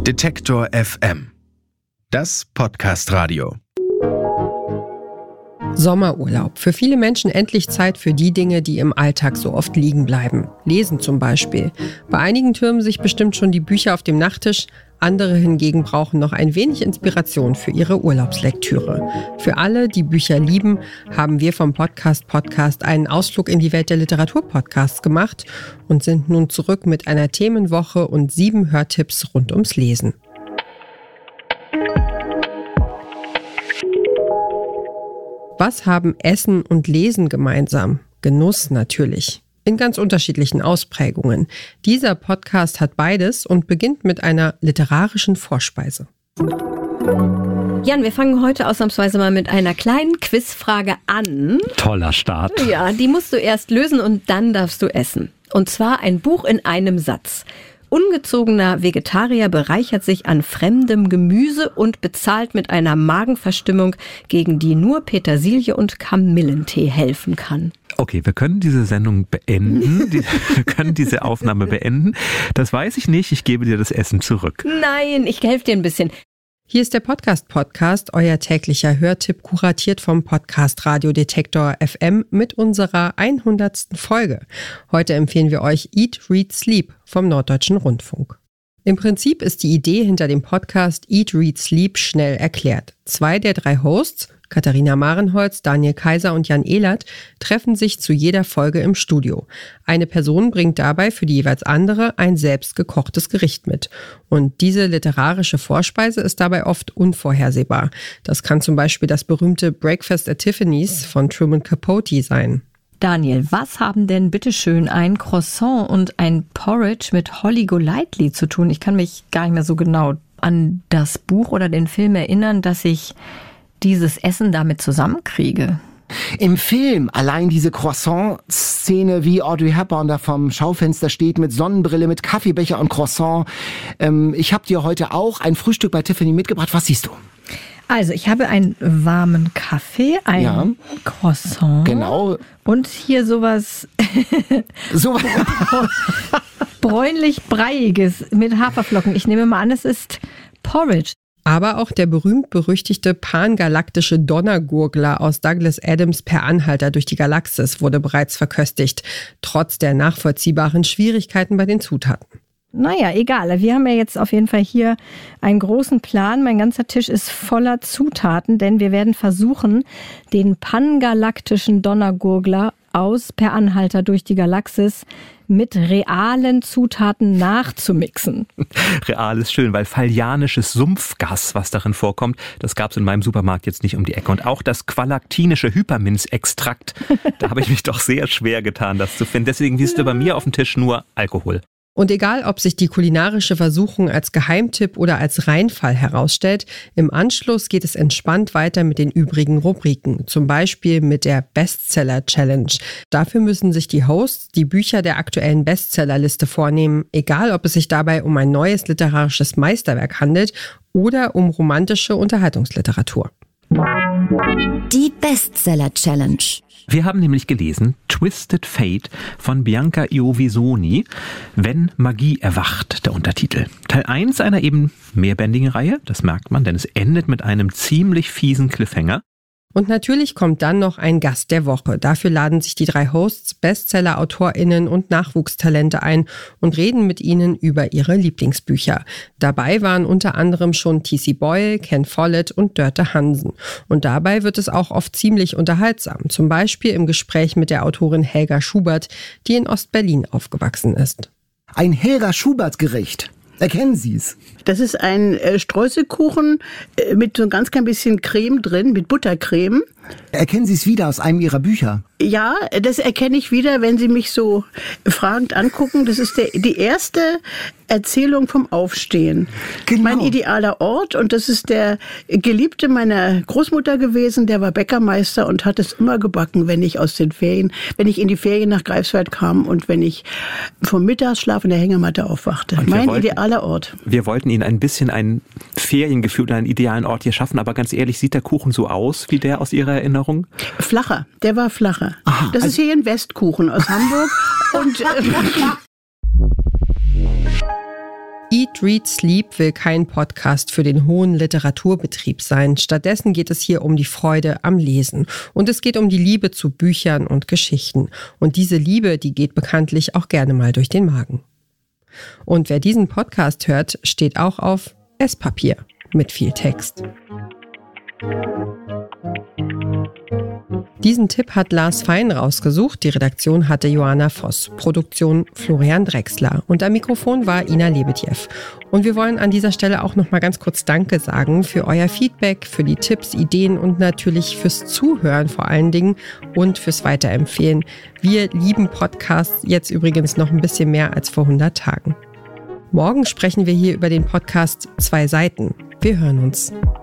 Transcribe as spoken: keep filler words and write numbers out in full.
Detektor F M. Das Podcast-Radio. Sommerurlaub. Für viele Menschen endlich Zeit für die Dinge, die im Alltag so oft liegen bleiben. Lesen zum Beispiel. Bei einigen türmen sich bestimmt schon die Bücher auf dem Nachttisch. Andere hingegen brauchen noch ein wenig Inspiration für ihre Urlaubslektüre. Für alle, die Bücher lieben, haben wir vom Podcast Podcast einen Ausflug in die Welt der Literaturpodcasts gemacht und sind nun zurück mit einer Themenwoche und sieben Hörtipps rund ums Lesen. Was haben Essen und Lesen gemeinsam? Genuss natürlich. In ganz unterschiedlichen Ausprägungen. Dieser Podcast hat beides und beginnt mit einer literarischen Vorspeise. Jan, wir fangen heute ausnahmsweise mal mit einer kleinen Quizfrage an. Toller Start. Ja, die musst du erst lösen und dann darfst du essen. Und zwar ein Buch in einem Satz. Ungezogener Vegetarier bereichert sich an fremdem Gemüse und bezahlt mit einer Magenverstimmung, gegen die nur Petersilie und Kamillentee helfen kann. Okay, wir können diese Sendung beenden. Die, wir können diese Aufnahme beenden. Das weiß ich nicht. Ich gebe dir das Essen zurück. Nein, ich helfe dir ein bisschen. Hier ist der Podcast-Podcast, euer täglicher Hörtipp, kuratiert vom Podcast Radio Detektor F M mit unserer hundertsten Folge. Heute empfehlen wir euch Eat, Read, Sleep vom Norddeutschen Rundfunk. Im Prinzip ist die Idee hinter dem Podcast Eat, Read, Sleep schnell erklärt. Zwei der drei Hosts, Katharina Marenholz, Daniel Kaiser und Jan Ehlert, treffen sich zu jeder Folge im Studio. Eine Person bringt dabei für die jeweils andere ein selbst gekochtes Gericht mit. Und diese literarische Vorspeise ist dabei oft unvorhersehbar. Das kann zum Beispiel das berühmte Breakfast at Tiffany's von Truman Capote sein. Daniel, was haben denn bitteschön ein Croissant und ein Porridge mit Holly Golightly zu tun? Ich kann mich gar nicht mehr so genau an das Buch oder den Film erinnern, dass ich dieses Essen damit zusammenkriege. Im Film allein diese Croissant-Szene, wie Audrey Hepburn da vom Schaufenster steht mit Sonnenbrille, mit Kaffeebecher und Croissant. Ähm, ich habe dir heute auch ein Frühstück bei Tiffany mitgebracht. Was siehst du? Also ich habe einen warmen Kaffee, ein ja. Croissant. Genau. Und hier sowas so bräunlich-breiiges mit Haferflocken. Ich nehme mal an, es ist Porridge. Aber auch der berühmt-berüchtigte pangalaktische Donnergurgler aus Douglas Adams' Per Anhalter durch die Galaxis wurde bereits verköstigt, trotz der nachvollziehbaren Schwierigkeiten bei den Zutaten. Naja, egal. Wir haben ja jetzt auf jeden Fall hier einen großen Plan. Mein ganzer Tisch ist voller Zutaten, denn wir werden versuchen, den pangalaktischen Donnergurgler aus Per Anhalter durch die Galaxis mit realen Zutaten nachzumixen. Real ist schön, weil fallianisches Sumpfgas, was darin vorkommt, das gab es in meinem Supermarkt jetzt nicht um die Ecke. Und auch das qualaktinische Hyperminzextrakt, da habe ich mich doch sehr schwer getan, das zu finden. Deswegen siehst du bei mir auf dem Tisch nur Alkohol. Und egal, ob sich die kulinarische Versuchung als Geheimtipp oder als Reinfall herausstellt, im Anschluss geht es entspannt weiter mit den übrigen Rubriken, zum Beispiel mit der Bestseller-Challenge. Dafür müssen sich die Hosts die Bücher der aktuellen Bestsellerliste vornehmen, egal ob es sich dabei um ein neues literarisches Meisterwerk handelt oder um romantische Unterhaltungsliteratur. Die Bestseller-Challenge. Wir haben nämlich gelesen Twisted Fate von Bianca Iovisoni, Wenn Magie erwacht, der Untertitel. Teil eins einer eben mehrbändigen Reihe, das merkt man, denn es endet mit einem ziemlich fiesen Cliffhanger. Und natürlich kommt dann noch ein Gast der Woche. Dafür laden sich die drei Hosts, Bestseller-AutorInnen und Nachwuchstalente ein und reden mit ihnen über ihre Lieblingsbücher. Dabei waren unter anderem schon T C Boyle, Ken Follett und Dörte Hansen. Und dabei wird es auch oft ziemlich unterhaltsam. Zum Beispiel im Gespräch mit der Autorin Helga Schubert, die in Ostberlin aufgewachsen ist. Ein Helga Schubert-Gericht. Erkennen Sie es? Das ist ein äh, Streuselkuchen äh, mit so ein ganz klein bisschen Creme drin, mit Buttercreme. Erkennen Sie es wieder aus einem Ihrer Bücher? Ja, das erkenne ich wieder, wenn Sie mich so fragend angucken. Das ist der, die erste Erzählung vom Aufstehen. Genau. Mein idealer Ort, und das ist der Geliebte meiner Großmutter gewesen, der war Bäckermeister und hat es immer gebacken, wenn ich aus den Ferien, wenn ich in die Ferien nach Greifswald kam und wenn ich vom Mittagsschlaf in der Hängematte aufwachte. Mein wollten, idealer Ort. Wir wollten Ihnen ein bisschen ein Feriengefühl oder einen idealen Ort hier schaffen, aber ganz ehrlich, sieht der Kuchen so aus wie der aus Ihrer Erinnerung? Flacher, der war flacher. Aha, das also ist hier ein Westkuchen aus Hamburg. Und äh, Eat, Read, Sleep will kein Podcast für den hohen Literaturbetrieb sein. Stattdessen geht es hier um die Freude am Lesen. Und es geht um die Liebe zu Büchern und Geschichten. Und diese Liebe, die geht bekanntlich auch gerne mal durch den Magen. Und wer diesen Podcast hört, steht auch auf Esspapier mit viel Text. Diesen Tipp hat Lars Fein rausgesucht. Die Redaktion hatte Joanna Voss, Produktion Florian Drexler und am Mikrofon war Ina Lebetjew. Und wir wollen an dieser Stelle auch noch mal ganz kurz Danke sagen für euer Feedback, für die Tipps, Ideen und natürlich fürs Zuhören vor allen Dingen und fürs Weiterempfehlen. Wir lieben Podcasts jetzt übrigens noch ein bisschen mehr als vor hundert Tagen. Morgen sprechen wir hier über den Podcast Zwei Seiten. Wir hören uns.